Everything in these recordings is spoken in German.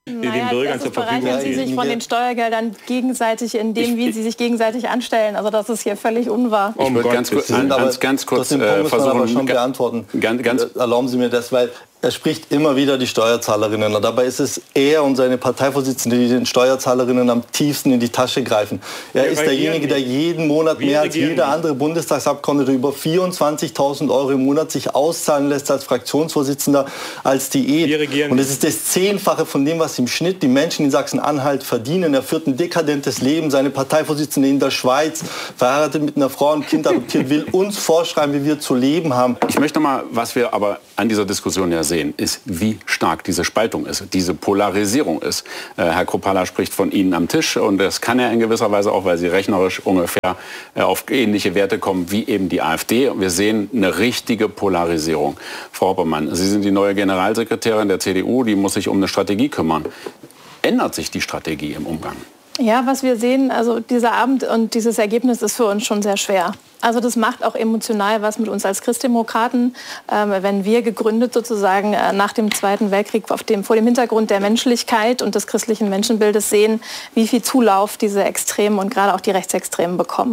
den Bürgern zur Verfügung stehen. Sie sich von den Steuergeldern gegenseitig in dem, wie sie sich gegenseitig anstellen. Also das ist hier völlig unwahr. Ich würde ganz kurz versuchen, schon beantworten. Erlauben Sie mir das, weil er spricht immer wieder die Steuerzahlerinnen. Und dabei ist es er und seine Parteivorsitzende, die den Steuerzahlerinnen am tiefsten in die Tasche greifen. Er ist derjenige, der jeden Monat mehr als jeder andere Bundestagsabgeordnete über 24.000 € im Monat sich auszahlen lässt als Fraktionsvorsitzender, als Diät. Und es ist das Zehnfache von dem, was im Schnitt die Menschen in Sachsen-Anhalt verdienen. Er führt ein dekadentes Leben. Seine Parteivorsitzende in der Schweiz, verheiratet mit einer Frau und ein Kind adoptiert, will uns vorschreiben, wie wir zu leben haben. Ich möchte mal, was wir aber an dieser Diskussion ja sehen, ist, wie stark diese Spaltung ist, diese Polarisierung ist. Herr Kruppalla spricht von Ihnen am Tisch und das kann er in gewisser Weise auch, weil Sie rechnerisch ungefähr auf ähnliche Werte kommen wie eben die AfD. Und wir sehen eine richtige Polarisierung. Frau Hoppermann, Sie sind die neue Generalsekretärin der CDU, die muss sich um eine Strategie kümmern. Ändert sich die Strategie im Umgang? Ja, was wir sehen, also dieser Abend und dieses Ergebnis ist für uns schon sehr schwer. Also das macht auch emotional was mit uns als Christdemokraten, wenn wir gegründet sozusagen nach dem Zweiten Weltkrieg vor dem Hintergrund der Menschlichkeit und des christlichen Menschenbildes sehen, wie viel Zulauf diese Extremen und gerade auch die Rechtsextremen bekommen.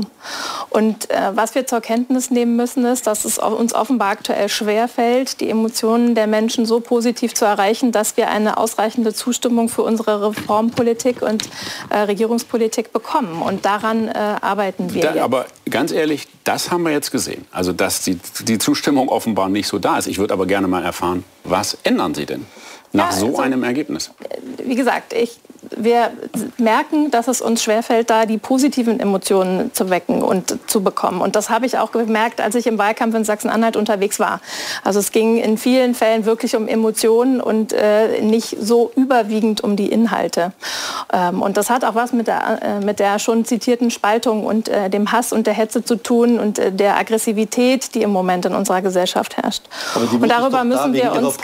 Und was wir zur Kenntnis nehmen müssen, ist, dass es uns offenbar aktuell schwerfällt, die Emotionen der Menschen so positiv zu erreichen, dass wir eine ausreichende Zustimmung für unsere Reformpolitik und Regierungspolitik bekommen. Und daran arbeiten wir jetzt. Aber ganz ehrlich, das haben wir jetzt gesehen. Also, dass die Zustimmung offenbar nicht so da ist. Ich würde aber gerne mal erfahren, was ändern Sie denn nach so einem Ergebnis? Wie gesagt, wir merken, dass es uns schwerfällt, da die positiven Emotionen zu wecken und zu bekommen. Und das habe ich auch gemerkt, als ich im Wahlkampf in Sachsen-Anhalt unterwegs war. Also es ging in vielen Fällen wirklich um Emotionen und nicht so überwiegend um die Inhalte. Und das hat auch was mit der schon zitierten Spaltung und dem Hass und der Hetze zu tun und der Aggressivität, die im Moment in unserer Gesellschaft herrscht. Und darüber müssen wir uns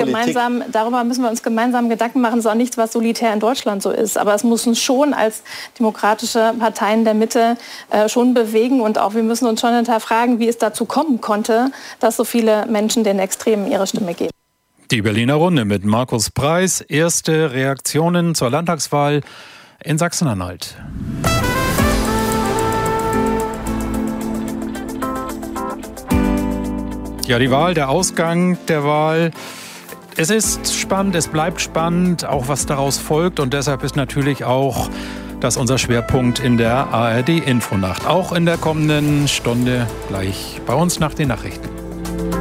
gemeinsam Gedanken machen. Es ist auch nichts, was solitär in Deutschland so ist. Aber es muss uns schon als demokratische Parteien der Mitte schon bewegen. Und auch wir müssen uns schon hinterfragen, wie es dazu kommen konnte, dass so viele Menschen den Extremen ihre Stimme geben. Die Berliner Runde mit Markus Preis. Erste Reaktionen zur Landtagswahl in Sachsen-Anhalt. Ja, die Wahl, der Ausgang der Wahl. Es ist spannend, es bleibt spannend, auch was daraus folgt. Und deshalb ist natürlich auch das unser Schwerpunkt in der ARD-Infonacht. Auch in der kommenden Stunde gleich bei uns nach den Nachrichten.